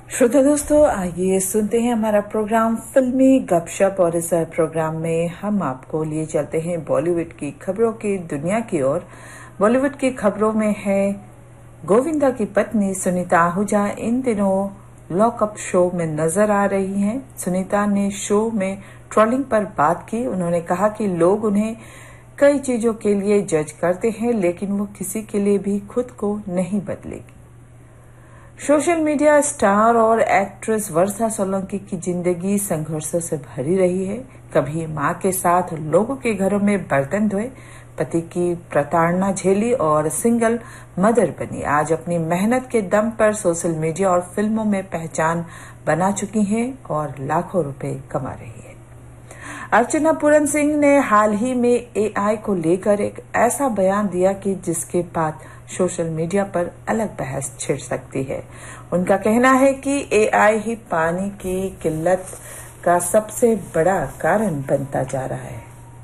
श्रोता दोस्तों, आइए सुनते हैं हमारा प्रोग्राम फिल्मी गपशप। और इस प्रोग्राम में हम आपको लिए चलते हैं बॉलीवुड की खबरों की दुनिया की ओर। बॉलीवुड की खबरों में है गोविंदा की पत्नी सुनीता आहूजा इन दिनों लॉकअप शो में नजर आ रही हैं। सुनीता ने शो में ट्रोलिंग पर बात की। उन्होंने कहा कि लोग उन्हें कई चीजों के लिए जज करते हैं, लेकिन वो किसी के लिए भी खुद को नहीं बदलेगी। सोशल मीडिया स्टार और एक्ट्रेस वर्षा सोलंकी की जिंदगी संघर्षों से भरी रही है। कभी मां के साथ लोगों के घरों में बर्तन धोए, पति की प्रताड़ना झेली और सिंगल मदर बनी। आज अपनी मेहनत के दम पर सोशल मीडिया और फिल्मों में पहचान बना चुकी हैं और लाखों रुपए कमा रही है। अर्चना पूरन सिंह ने हाल ही में एआई को लेकर एक ऐसा बयान दिया कि जिसके बाद सोशल मीडिया पर अलग बहस छिड़ सकती है। उनका कहना है कि एआई ही पानी की किल्लत का सबसे बड़ा कारण बनता जा रहा है।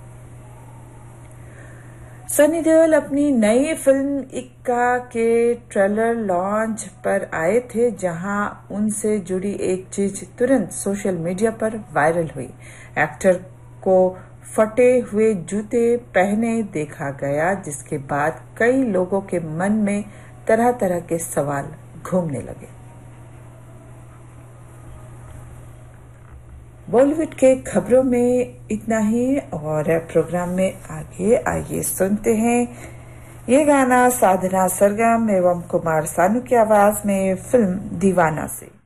सनी देओल अपनी नई फिल्म इक्का के ट्रेलर लॉन्च पर आए थे, जहां उनसे जुड़ी एक चीज तुरंत सोशल मीडिया पर वायरल हुई। एक्टर को फटे हुए जूते पहने देखा गया, जिसके बाद कई लोगों के मन में तरह तरह के सवाल घूमने लगे। बॉलीवुड के खबरों में इतना ही और प्रोग्राम में आगे आइए सुनते हैं ये गाना साधना सरगम एवं कुमार सानू की आवाज में फिल्म दीवाना से।